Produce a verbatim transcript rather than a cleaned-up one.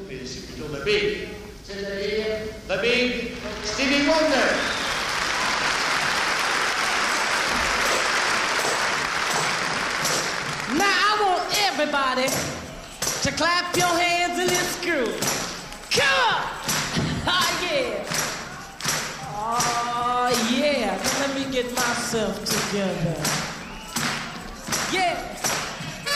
et c'est plutôt the big. C'est-à-dire the big Stevie Wonder. Now I want everybody to clap your hands in this groove. Come on! Ah, yeah. Oh, yeah. Now let me get myself together. Yeah.